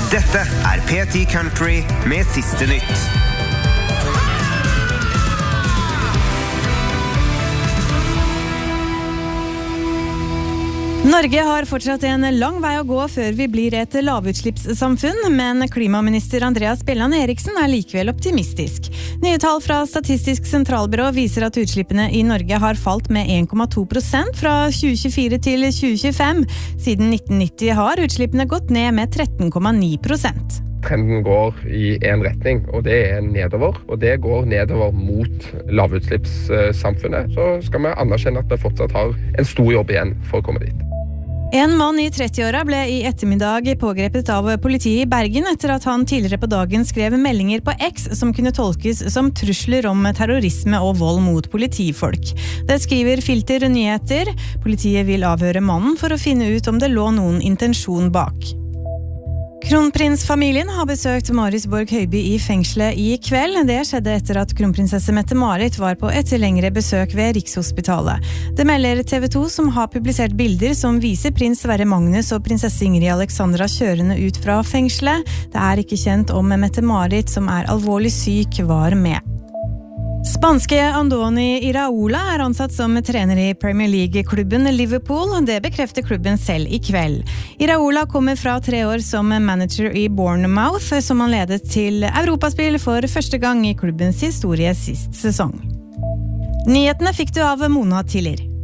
Dette P10 Country med siste nytt. Norge har fortsatt en lang vei å gå før vi blir et lavutslippssamfunn, men klimaminister Andreas Bjelland Eriksen likevel optimistisk. Nye tall fra Statistisk sentralbyrå viser at utslippene i Norge har falt med 1,2% fra 2024 til 2025. Siden 1990 har utslippene gått ned med 13,9%. Trenden går i en retning, og det nedover. Og det går nedover mot lavutslippssamfunnet. Så skal vi anerkjenne at vi fortsatt har en stor jobb igjen for å komme dit. En mann i 30-åra ble i ettermiddag pågrepet av politiet i Bergen etter at han tidligere på dagen skrev meldinger på X som kunne tolkes som trusler om terrorisme og vold mot politifolk. Det skriver Filter Nyheter. Politiet vil avhøre mannen for å finne ut om det lå noen intensjon bak. Kronprinsfamilien har besøkt Marius Borg Høiby i fengselet i kveld. Det skjedde etter at kronprinsesse Mette-Marit var på et lengre besøk ved Rikshospitalet. Det melder TV 2 som har publisert bilder som viser prins Sverre Magnus og prinsesse Ingrid Alexandra kjørende ut fra fengselet. Det ikke kjent om Mette-Marit, som alvorlig syk, var med. Spanske Andoni Iraola ansatt som trener i Premier League-klubben Liverpool. Det bekrefter klubben selv i kveld. Iraola kommer fra 3 år som manager i Bournemouth, som han ledet til Europaspill for første gang i klubbens historie sist sesong. Nyhetene fikk du av Mona Tiller.